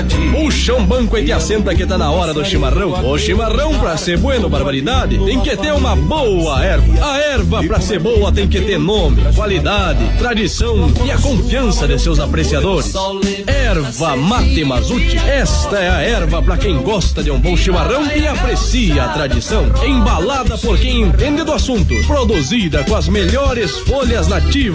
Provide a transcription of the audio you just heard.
Puxa um banco e te assenta que tá na hora do chimarrão. O chimarrão pra ser bueno, barbaridade, tem que ter uma boa erva. A erva pra ser boa tem que ter nome, qualidade, tradição e a confiança de seus apreciadores. Erva Mate Mazuti, esta é a erva pra quem gosta de um bom chimarrão e aprecia a tradição. Embalada por quem entende do assunto, produzida com as melhores folhas nativas